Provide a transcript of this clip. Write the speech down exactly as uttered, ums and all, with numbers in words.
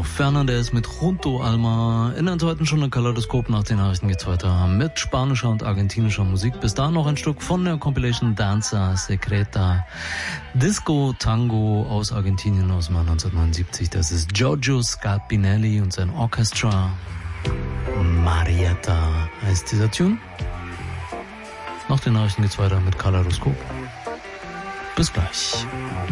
Fernandez mit Junto Alma. In der zweiten Stunde Kaleidoskop. Nach den Nachrichten geht's weiter mit spanischer und argentinischer Musik. Bis dahin noch ein Stück von der Compilation Danza Secreta. Disco Tango aus Argentinien aus dem Jahr neunzehnhundertneunundsiebzig. Das ist Giorgio Scarpinelli und sein Orchestra. Marietta heißt dieser Tune. Nach den Nachrichten geht's weiter mit Kaleidoskop. Bis gleich.